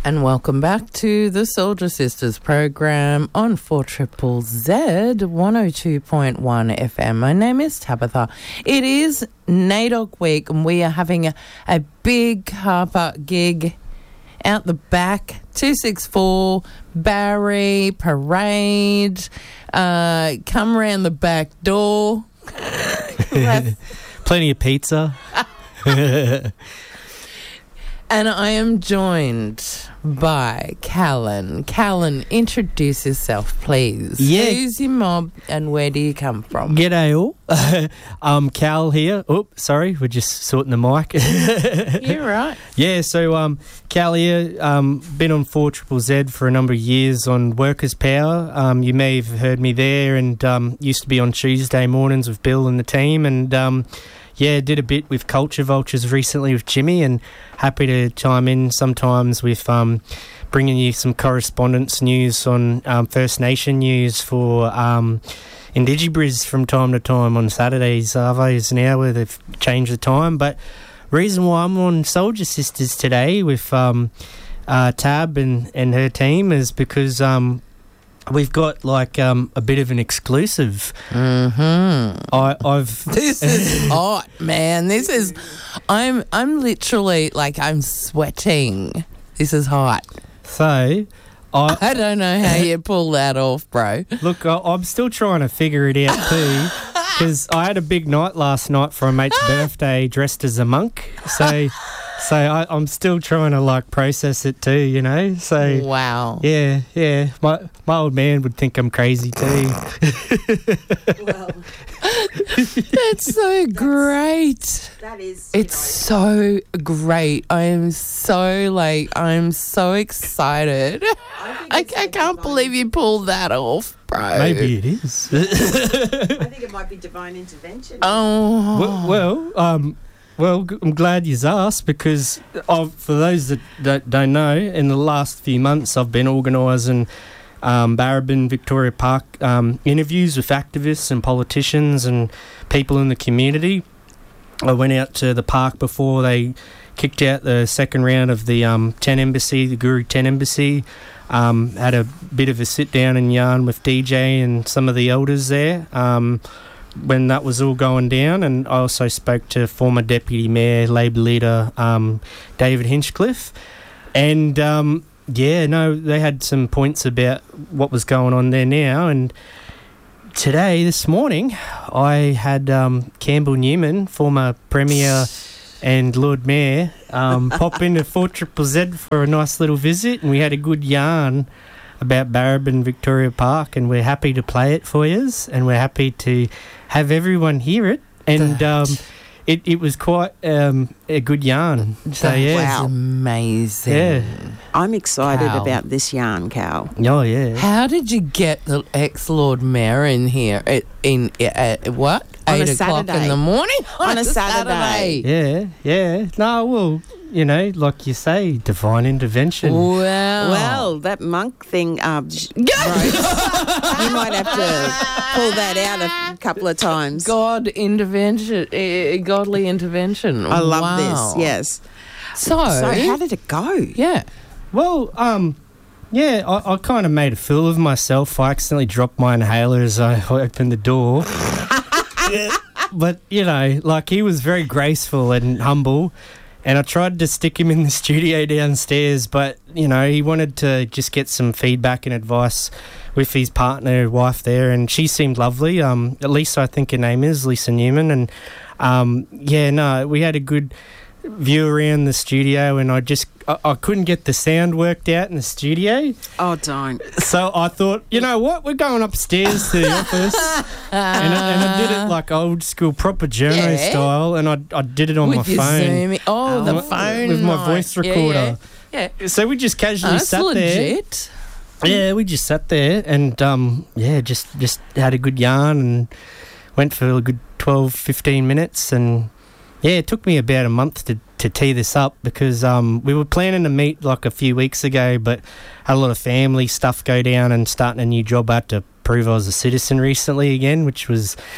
And welcome back to the Soldier Sisters program on 4ZZZ 102.1 FM. My name is Tabitha. It is NAIDOC week and we are having a big car park gig out the back, 264 Barry Parade. Come around the back door. Plenty of pizza. And I am joined by Callan. Callan, introduce yourself, please. Yeah. Who's your mob and where do you come from? G'day all. Cal here. Oh, sorry, we're just sorting the mic. You're right. Yeah, so Cal here, been on 4ZZZ for a number of years on Workers' Power. You may have heard me there and used to be on Tuesday mornings with Bill and the team and did a bit with Culture Vultures recently with Jimmy and happy to chime in sometimes with bringing you some correspondence news on First Nation news for Indigibriz from time to time on Saturdays. Arvo's now where they've changed the time. But reason why I'm on Soldier Sisters today with Tab and her team is because we've got like a bit of an exclusive. Mm-hmm. This is hot, man. This is. I'm literally like I'm sweating. This is hot. So, I don't know how you pull that off, bro. Look, I'm still trying to figure it out too, because I had a big night last night for a mate's birthday, dressed as a monk. So I'm still trying to like process it too, you know. So wow, yeah. My old man would think I'm crazy too. Well, that's so great. That is. It's so great. I'm so excited. I can't believe you pulled that off, bro. Maybe it is. I think it might be divine intervention. Oh. Well, I'm glad you asked because for those that don't know, in the last few months I've been organising Barrabin Victoria Park interviews with activists and politicians and people in the community. I went out to the park before they kicked out the second round of the 10 Embassy, the Guru 10 Embassy. Had a bit of a sit down and yarn with DJ and some of the elders there. When that was all going down, and I also spoke to former Deputy Mayor, Labor leader David Hinchcliffe, and they had some points about what was going on there now. And this morning, I had Campbell Newman, former Premier and Lord Mayor, pop into 4ZZZ for a nice little visit, and we had a good yarn about Barrabin Victoria Park, and we're happy to play it for you, and we're happy to have everyone hear it. And it was quite a good yarn. So yeah, wow, amazing. Yeah, I'm excited Cal. about this yarn, Cal. Oh yeah. How did you get the ex-Lord Mayor in here at what? On 8 a o'clock Saturday. in the morning? On a Saturday. Yeah. No, well, you know, like you say, divine intervention. Wow. Well, that monk thing, Rose, you might have to pull that out a couple of times. Godly intervention. I love this, yes. So how did it go? Yeah. Well, I kind of made a fool of myself. I accidentally dropped my inhaler as I opened the door. But, you know, like he was very graceful and humble, and I tried to stick him in the studio downstairs, but, you know, he wanted to just get some feedback and advice with his partner, wife there, and she seemed lovely. Lisa, I think her name is, Lisa Newman, and, we had a good view around the studio, and I couldn't get the sound worked out in the studio. Oh, don't. So I thought, you know what, we're going upstairs to the office, and I did it like old school, proper journo style, and I did it on my phone. The phone. With my voice recorder. Yeah. So we just casually sat legit. there. Yeah, we just sat there and, just had a good yarn and went for a good 12, 15 minutes, and yeah, it took me about a month to tee this up because we were planning to meet like a few weeks ago, but had a lot of family stuff go down and starting a new job. I had to prove I was a citizen recently again, which was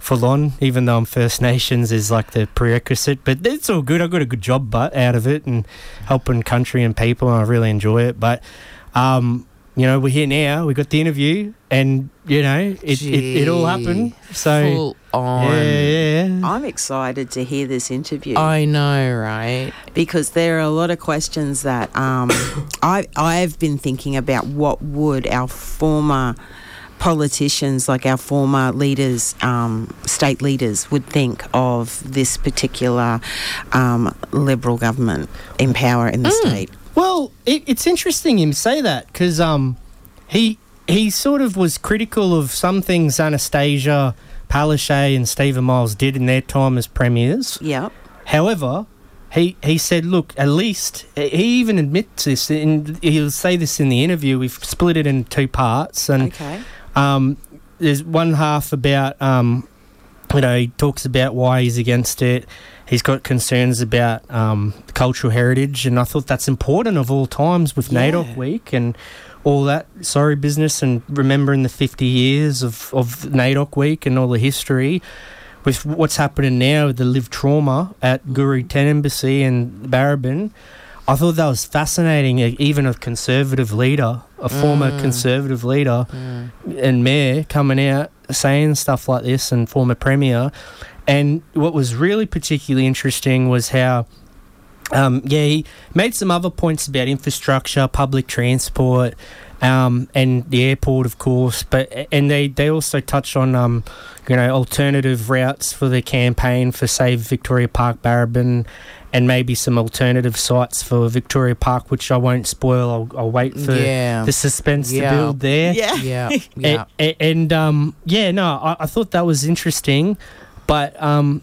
full on, even though I'm First Nations is like the prerequisite. But it's all good. I got a good job out of it and helping country and people, and I really enjoy it. But, we're here now. We got the interview, and, it all happened. So, full on. yeah. I'm excited to hear this interview. I know, right? Because there are a lot of questions that I've been thinking about. What would our former politicians, like our former leaders, state leaders, would think of this particular Liberal government in power in the state? Well, it's interesting him say that, because he sort of was critical of some things Anastasia Palaszczuk and Stephen Miles did in their time as premiers. Yep. However, he said, look, at least, he even admits this, and he'll say this in the interview. We've split it into two parts, and Okay. there's one half about, he talks about why he's against it. He's got concerns about cultural heritage, and I thought that's important of all times with NAIDOC Week and all that sorry business, and remembering the 50 years of NAIDOC Week and all the history with what's happening now with the live trauma at Guru 10 Embassy and Barrabin. I thought that was fascinating, even a conservative leader, a former conservative leader and mayor coming out saying stuff like this, and former premier. And what was really particularly interesting was how, he made some other points about infrastructure, public transport, and the airport, of course. And they also touched on, alternative routes for the campaign for Save Victoria Park Barrabin, and maybe some alternative sites for Victoria Park, which I won't spoil. I'll wait for the suspense to build there. Yeah. I thought that was interesting. But I'm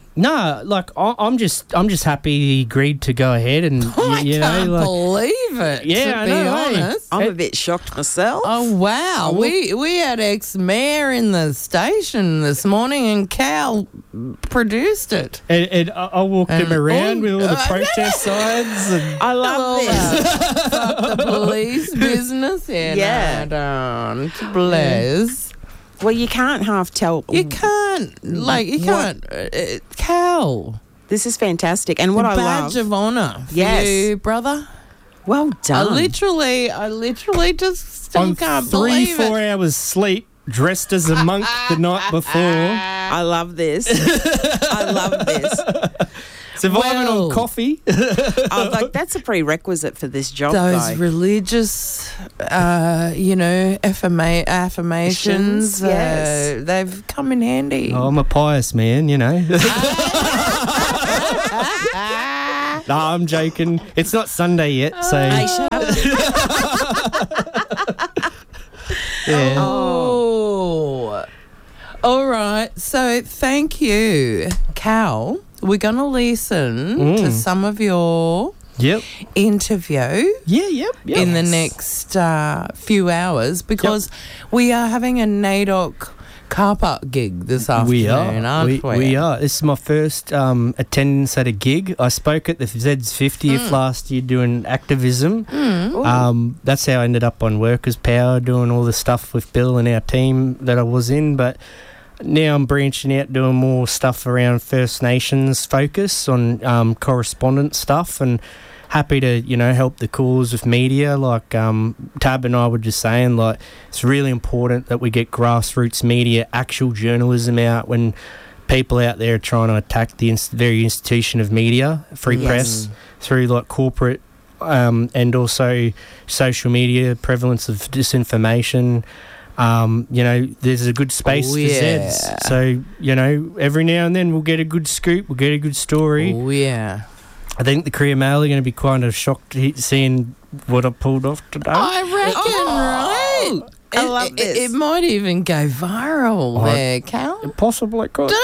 just happy he agreed to go ahead, and I can't believe it. Yeah, to be honest. I'm a bit shocked myself. Oh wow! We had ex-mayor in the station this morning, and Cal produced it. And I walked him around with all the protest signs. And I love this. Fuck the police business. Yeah. Don't bless. Well, you can't half tell. You can't, Cal. This is fantastic. And what a I love. badge of honour for Yes. you, brother. Well done. I literally just still on can't believe 4 it. hours sleep, dressed as a monk the night before. I love this. I love this. Surviving on coffee. That's a prerequisite for this job, Those though. religious, affirmations, Yes. they've come in handy. Oh, I'm a pious man, No, I'm joking. It's not Sunday yet, so... Hey, shut up. Yeah. Oh. All right. So thank you, Cal. We're going to listen to some of your interview in the next few hours, because we are having a NAIDOC car park gig this afternoon, aren't we? We are. This is my first attendance at a gig. I spoke at the Zed's 50th last year doing activism. That's how I ended up on Workers' Power, doing all the stuff with Bill and our team that I was in. But now I'm branching out, doing more stuff around First Nations focus on correspondence stuff, and happy to, help the cause with media. Like Tab and I were just saying, it's really important that we get grassroots media, actual journalism out when people out there are trying to attack the very institution of media, free press, through corporate and also social media, prevalence of disinformation. There's a good space for Zeds. So, every now and then we'll get a good scoop, we'll get a good story. Oh, yeah. I think the Courier Mail are going to be kind of shocked seeing what I pulled off today. I reckon, right? I love this. It might even go viral there, Cal. Possibly could.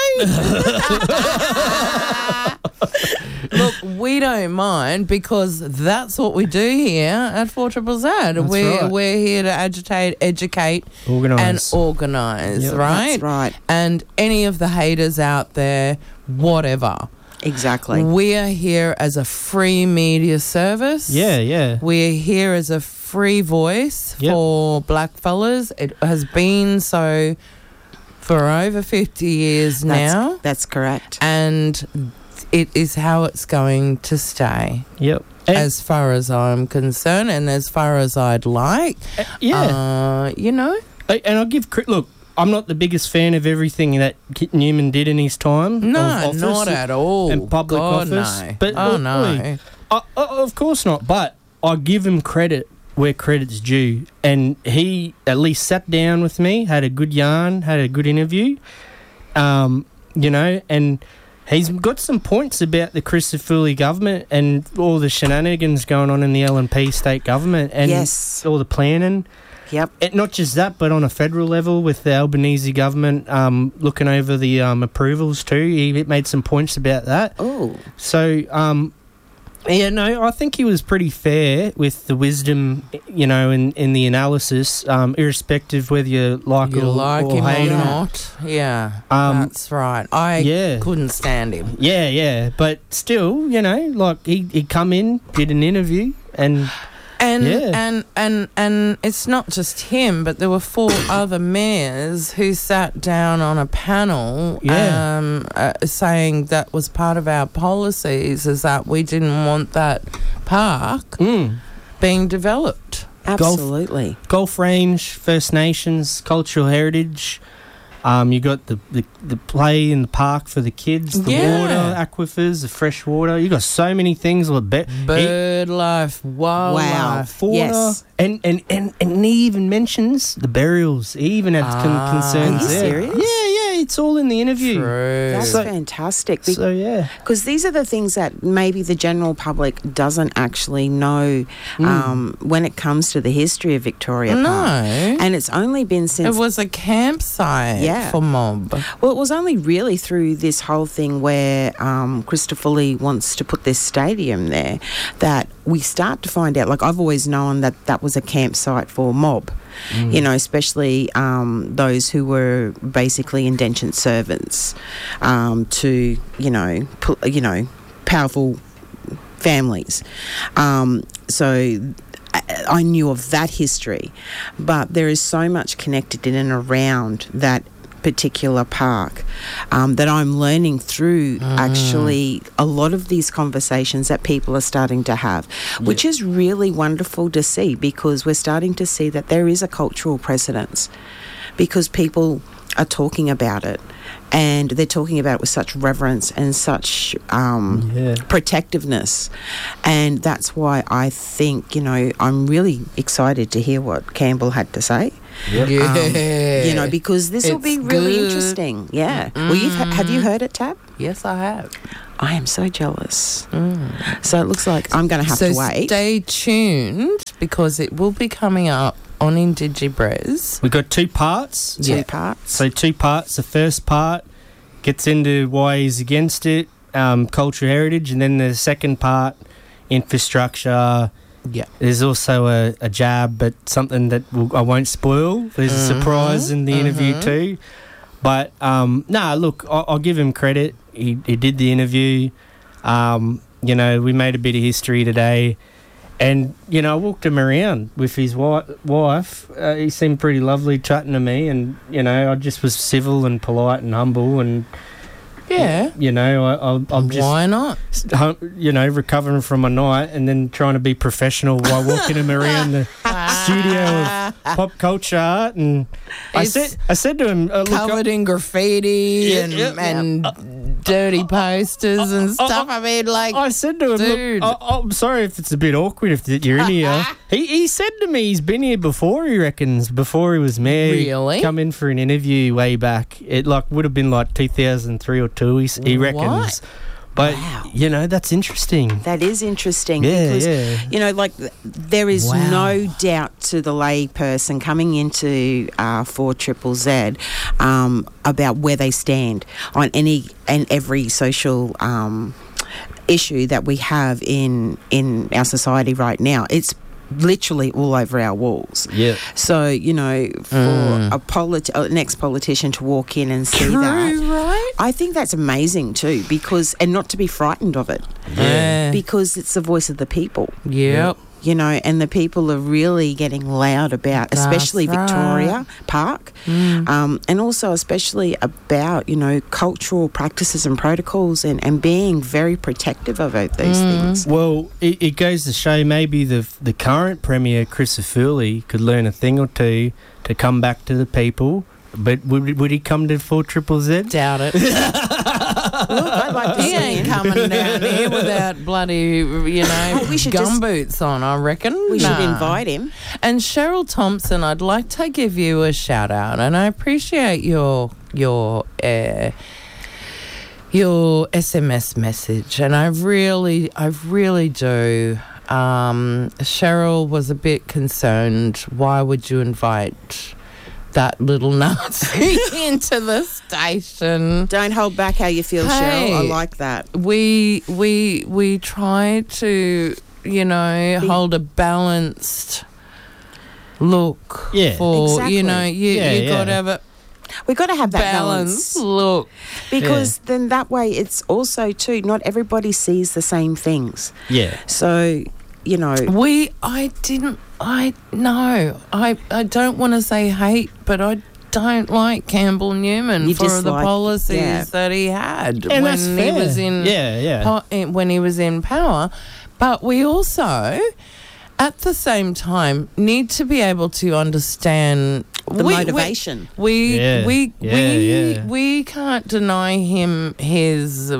Look, we don't mind, because that's what we do here at 4ZZZ. We're here to agitate, educate, and organise, right? That's right. And any of the haters out there, whatever. Exactly. We are here as a free media service. Yeah. We're here as a free voice for black fellas. It has been so for over 50 years now. That's correct. And it is how it's going to stay. Yep. As far as I'm concerned, and as far as I'd like. You know. And I'll give look, I'm not the biggest fan of everything that Kit Newman did in his time. No, of office not at all. And public God, office. no. But no. Of course not. But I give him credit where credit's due. And he at least sat down with me, had a good yarn, had a good interview. You know, and he's got some points about the Christodoulou government and all the shenanigans going on in the LNP state government and all the planning. Yep. Not just that, but on a federal level with the Albanese government looking over the approvals too. He made some points about that. Oh. So, I think he was pretty fair with the wisdom, you know, in the analysis, irrespective whether you like You it or him hate or him. not. Yeah, that's right. I couldn't stand him. Yeah. But still, you know, like he come in, did an interview and it's not just him, but there were 4 other mayors who sat down on a panel saying that was part of our policies, is that we didn't want that park being developed. Absolutely. Golf range, First Nations, cultural heritage. You got the play in the park for the kids, the water, aquifers, the fresh water. You got so many things. Bird life, wildlife, fauna, and he even mentions the burials. He even had concerns there. Are you serious? Yeah, it's all in the interview. True. That's fantastic. Because these are the things that maybe the general public doesn't actually know when it comes to the history of Victoria Park. And it's only been since... It was a campsite for mob. Well, it was only really through this whole thing where Christodoulou wants to put this stadium there that we start to find out. Like, I've always known that was a campsite for mob. You know, especially those who were basically indentured servants to, powerful families. So I knew of that history, but there is so much connected in and around that particular park that I'm learning through actually a lot of these conversations that people are starting to have, which is really wonderful to see, because we're starting to see that there is a cultural precedence because people are talking about it, and they're talking about it with such reverence and such protectiveness. And that's why I think, I'm really excited to hear what Campbell had to say. Yep. Because this will be really interesting. Yeah. Well, have you heard it, Tab? Yes, I have. I am so jealous. So it looks like I'm going to have to wait. Stay tuned, because it will be coming up on Indigibres. We've got 2 parts. Two parts. So 2 parts. The first part gets into why he's against it, cultural heritage, and then the second part, infrastructure. Yeah. There's also a jab, but something that I won't spoil. There's a surprise in the interview too. But, look, I'll give him credit. He did the interview. We made a bit of history today. And, I walked him around with his wife. He seemed pretty lovely chatting to me. And, I just was civil and polite and humble. And, I'm just... Why not? Recovering from a night and then trying to be professional while walking him around the studio of pop culture art. And I said to him... covered in graffiti and dirty posters and stuff. I said to him, dude. Look, I'm sorry if it's a bit awkward if you're in here. He said to me he's been here before, he reckons, before he was mayor. Really? Come in for an interview way back. It would have been 2003 or 2, he reckons. What? But, wow. That's interesting. That is interesting because, there is no doubt to the lay person coming into 4ZZZ about where they stand on any and every social issue that we have in our society right now. It's literally all over our walls. Yeah. So, for an ex-politician to walk in and see that, right? I think that's amazing too, and not to be frightened of it. Yeah. Because it's the voice of the people. Yep. you know, and the people are really getting loud about, especially That's Victoria Park, and also especially about, you know, cultural practices and protocols and being very protective of those things. Well, it goes to show maybe the current Premier, Chris O'Furley, could learn a thing or two to come back to the people. But would he come to 4ZZZ? Doubt it. Look, I'd like to He see ain't him. coming down here without bloody, you know, We should gumboots on, I reckon. We should Nah. invite him. And Cheryl Thompson, I'd like to give you a shout out, and I appreciate your SMS message, and I really do. Cheryl was a bit concerned. Why would you invite that little Nazi into the station? Don't hold back how you feel, Hey. Cheryl. I like that. We try to, you know, hold a balanced look. Yeah. For Exactly. you know, you got to have a We've got to have that balanced balance. look. Because then that way it's also, too, not everybody sees the same things. Yeah. So, you know, I don't want to say hate, but I don't like Campbell Newman You for the dislike- policies yeah. that he had And that's when he fair. was in when he was in power. But we also, at the same time, need to be able to understand the motivation. We Yeah. we can't deny him his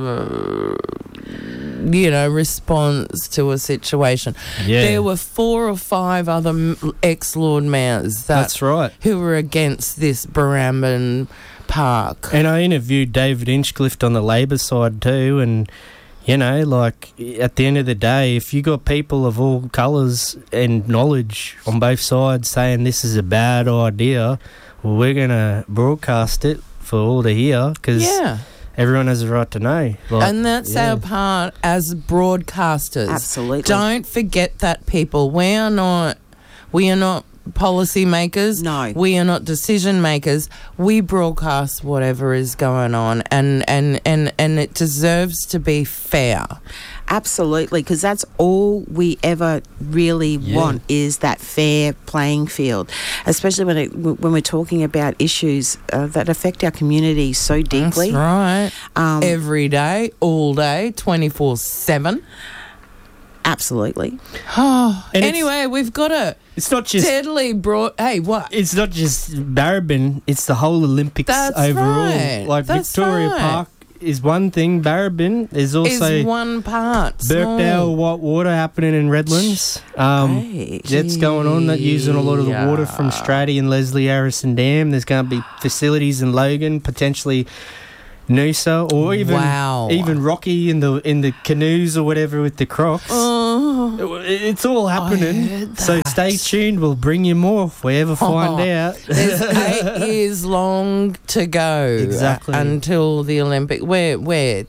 response to a situation. Yeah. There were 4 or 5 other ex-Lord Mayors That's right. who were against this Barrambin Park. And I interviewed David Inchcliffe on the Labor side too, and you know, like at the end of the day, if you got people of all colours and knowledge on both sides saying this is a bad idea, well, we're going to broadcast it for all to hear because everyone has a right to know. Like, And that's our part as broadcasters. Absolutely. Don't forget that, people. We are not policy makers. No. We are not decision makers. We broadcast whatever is going on, and it deserves to be fair. Absolutely, because that's all we ever really want is that fair playing field, especially when we're talking about issues that affect our community so deeply. That's right. Every day, all day, 24/7. Absolutely. Oh, And anyway, we've got a it's not just steadily brought. Hey, what? it's not just Barrabin, it's the whole Olympics That's overall. right. Like That's Victoria right. Park is one thing, Barrabin is also Is one part. Birkdale small. White Water happening in Redlands. Hey. That's going on. That using a lot of the water from Stratty and Leslie Harrison Dam. There's going to be facilities in Logan, potentially Noosa, or even Rocky in the canoes or whatever with the Crocs. Oh, It's all happening. heard So that. stay tuned. We'll bring you more if we ever find out. there's 8 years long to go. Exactly. Until the Olympic. We're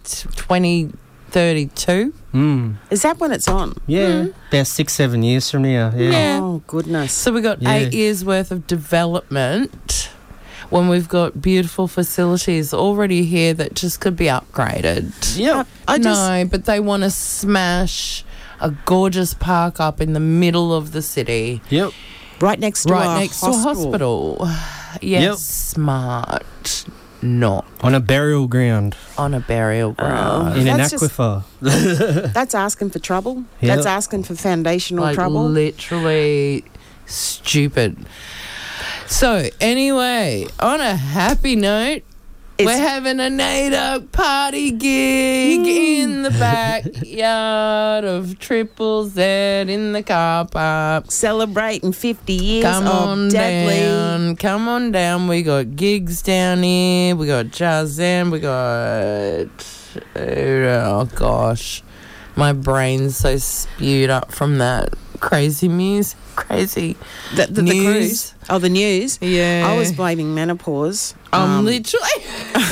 2032. Is that when it's on? Yeah, about 6-7 years from now. Yeah. Oh, goodness. So we've got 8 years worth of development when we've got beautiful facilities already here that just could be upgraded. Yeah. But they want to smash a gorgeous park up in the middle of the city. Yep. Right next to Right next to a hospital. Yes, Yep. smart. Not On a burial ground on a burial ground. in an That's just- aquifer. That's asking for trouble. Yep. That's asking for foundational Like trouble. literally stupid. So anyway, on a happy note, we're having a NAIDOC party gig in the backyard of Triple Z in the car park. Celebrating 50 years Come on of Dudley. down. Come on down. We got gigs down here. We got Jazam. We got... Oh, gosh. My brain's so spewed up from that crazy music. Crazy The news. cruise. Oh, the news. Yeah. I was blaming menopause. Literally...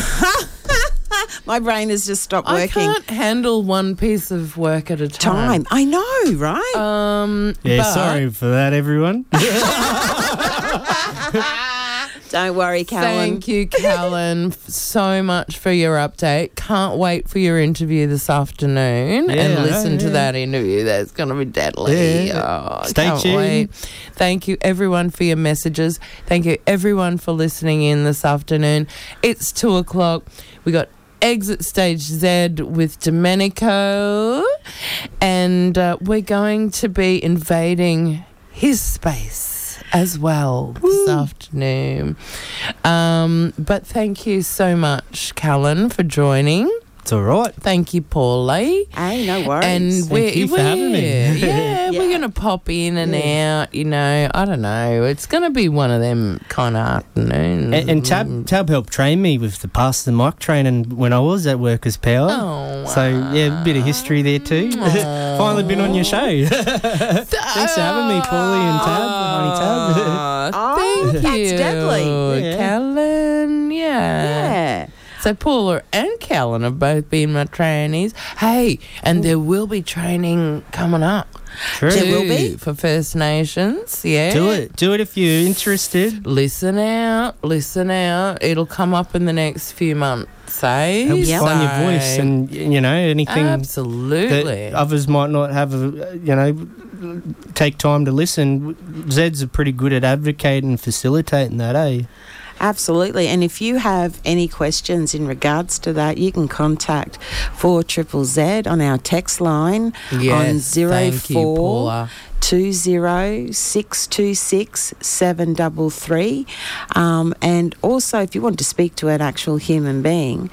My brain has just stopped I working. can't handle one piece of work at a time. I know, right? Yeah, but sorry for that, everyone. Don't worry, Callan. Thank you, Callan, so much for your update. Can't wait for your interview this afternoon and listen to that interview. That's going to be deadly. Yeah. Oh, Stay can't tuned. wait. Thank you, everyone, for your messages. Thank you, everyone, for listening in this afternoon. It's 2:00. We got Exit Stage Z with Domenico, and we're going to be invading his space as well this afternoon. But thank you so much, Callan, for joining. It's all right. Thank you, Paulie. Hey, no worries. And Thank you for having me. Yeah, we're going to pop in and out, I don't know. It's going to be one of them kind of afternoons. And Tab helped train me with the Pass the Mic training when I was at Workers' Power. Oh, So, yeah, a bit of history there too. Finally been on your show. Thanks for having me, Paulie and Tab. Honey Tab. Thank you. That's deadly. Yeah. Callan, Yeah. So Paula and Callan have both been my trainees. Hey, and there will be training coming up. True. There will be? For First Nations, yeah. Do it if you're interested. Listen out. It'll come up in the next few months, eh? Helps Yep. find your voice and, anything Absolutely. that others might not have, take time to listen. Zed's are pretty good at advocating and facilitating that, eh? Absolutely. And if you have any questions in regards to that, you can contact 4ZZZ on our text line Yes, on thank you, 04 Paula. 20-626-733. And also, if you want to speak to an actual human being,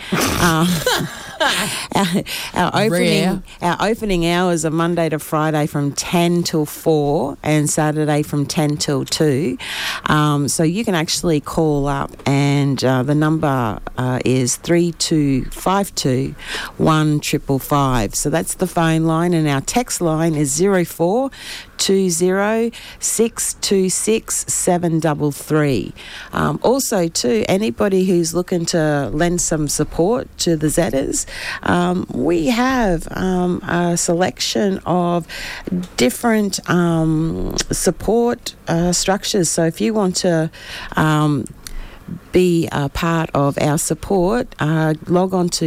our opening hours are Monday to Friday from 10 till 4 and Saturday from 10 till 2. So you can actually call up, and the number is 3252 1555. So that's the phone line, and our text line is 04 20-626-733. Also, too, anybody who's looking to lend some support to the Zetters, we have a selection of different support structures. So if you want to be a part of our support, log on to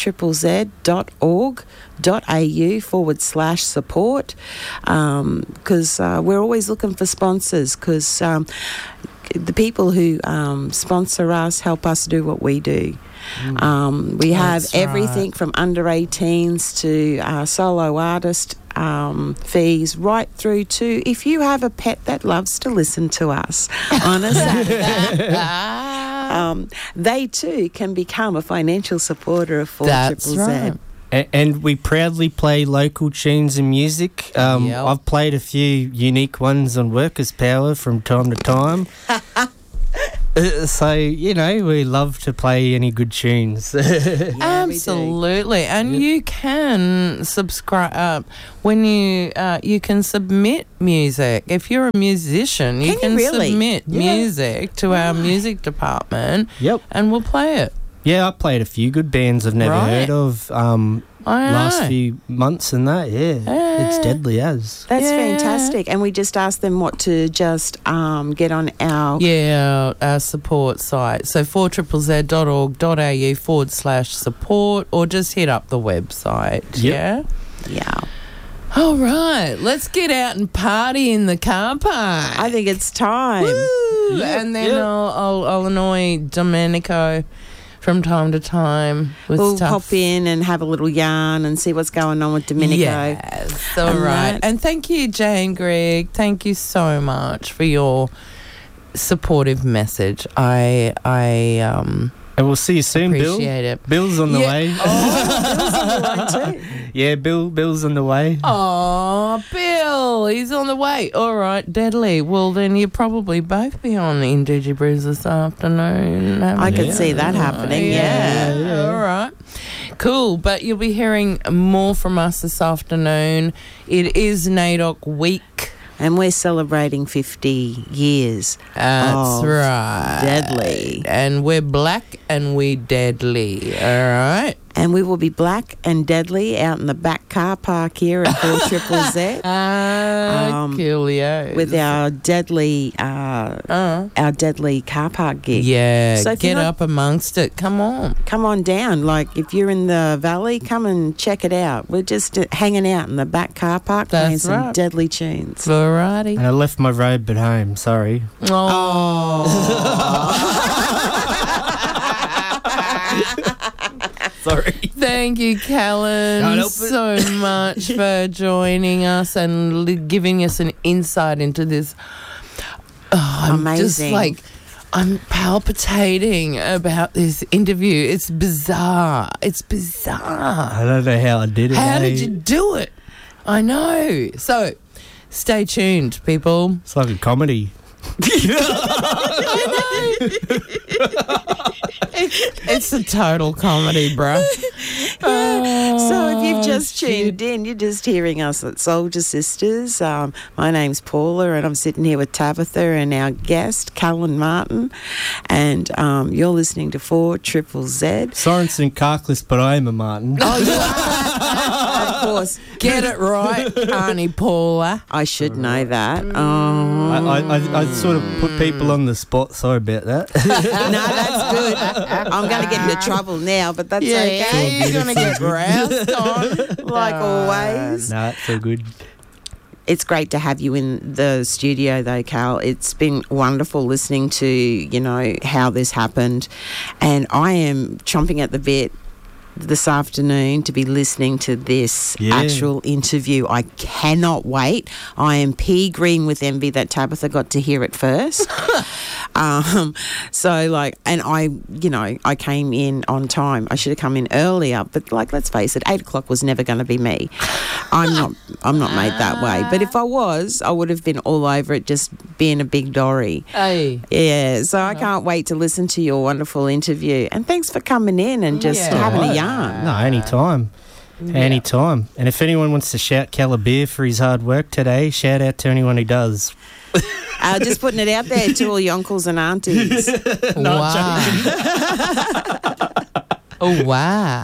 4ZZZ.org.au/support, because we're always looking for sponsors, because the people who sponsor us help us do what we do. We have That's everything from under 18s to solo artist fees, right through to if you have a pet that loves to listen to us on a Saturday, they too can become a financial supporter of 4ZZZ. That's right. And we proudly play local tunes and music. Yep. I've played a few unique ones on Workers' Power from time to time. So, we love to play any good tunes. Absolutely. And you can subscribe when you can submit music. If you're a musician, you Can can you really? submit Yeah. music to our music department. Yep. And we'll play it. Yeah, I played a few good bands I've never Right. heard of I last know. few months and that, It's deadly as. That's Yeah. fantastic. And we just asked them what to just get on our... Yeah, our support site. So 4ZZZ.org.au/support, or just hit up the website. Yep. Yeah. Yeah. All right, let's get out and party in the car park. I think it's time. Woo! Yeah, And then yeah. I'll annoy Domenico from time to time with We'll stuff. pop in and have a little yarn and see what's going on with Domenico. Yes, all And right. that- And thank you, Jane Grigg. Thank you so much for your supportive message. I And we'll see you soon, Bill. appreciate it. Bill's on the Yeah. way. Bill's on the line too. Yeah, Bill's on the way. Oh, Bill, he's on the way. All right, deadly. Well, then you'll probably both be on Indigi Brews this afternoon. I could Yeah. see that happening, yeah. All right. Cool, but you'll be hearing more from us this afternoon. It is NAIDOC week. And we're celebrating 50 years. That's of right. Deadly. And we're black and we deadly. All right. And we will be black and deadly out in the back car park here at 4ZZZ. Coolio. with our deadly car park gig. Yeah, So if you're get not- up amongst it. Come on. Come on down. Like, if you're in the valley, come and check it out. We're just hanging out in the back car park playing That's some right. deadly tunes. Variety. And I left my robe at home. Sorry. Sorry. Thank you, Callan, Can't help it. so much for joining us and giving us an insight into this. I'm just Amazing. like, I'm palpitating about this interview. It's bizarre. It's bizarre. I don't know how I did it. How did eh? you do it? I know. So, stay tuned, people. It's like a comedy. It's a total comedy, bruh. So if you've just shit. tuned in, you're just hearing us at Soldier Sisters. My name's Paula, and I'm sitting here with Tabitha and our guest, Callan Martin. And you're listening to 4ZZZ. Sorensen Carcliffe, but I am a Martin. Oh, you are? Of course. Get it right, Auntie Paula. I should know that. I sort of put people on the spot. Sorry about that. No, that's good. I'm going to get into trouble now, but that's okay. You're going to get roused on. Like always. No, it's so good. It's great to have you in the studio, though, Cal. It's been wonderful listening to, you know, how this happened. And I am chomping at the bit this afternoon to be listening to this actual interview. I cannot wait. I am pea green with envy that Tabitha got to hear it first. So, like, and I, you know, I came in on time. I should have come in earlier, but, like, let's face it, 8 o'clock was never going to be me. I'm not made that way. But if I was, I would have been all over it, just being a big Dory. Hey. Yeah, so I can't wait to listen to your wonderful interview. And thanks for coming in and just Yeah. having a yarn. No, anytime. Anytime. And if anyone wants to shout Calabeer for his hard work today, shout out to anyone who does. Just putting it out there to all your uncles and aunties. Wow. Oh, wow.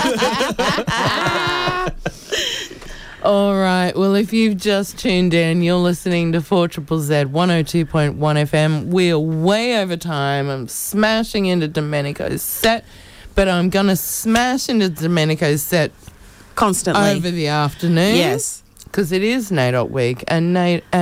All right. Well, if you've just tuned in, you're listening to 4ZZZ 102.1 FM. We're way over time. I'm smashing into Domenico's set, but I'm going to smash into Domenico's set Constantly. over the afternoon. Yes. Because it is NAIDOC week, and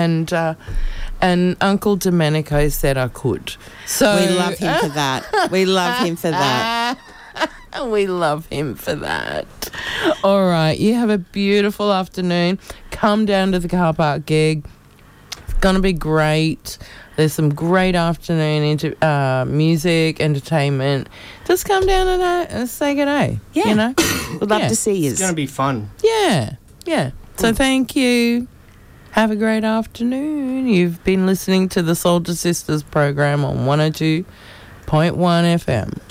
Uncle Domenico said I could. So We love him for that. We love him for that. We love him for that. All right, you have a beautiful afternoon. Come down to the car park gig. It's gonna be great. There's some great afternoon music, entertainment. Just come down and say good day. Yeah. You know? We'd love Yeah. to see you. It's going to be fun. Yeah. So thank you. Have a great afternoon. You've been listening to the Soldier Sisters program on 102.1 FM.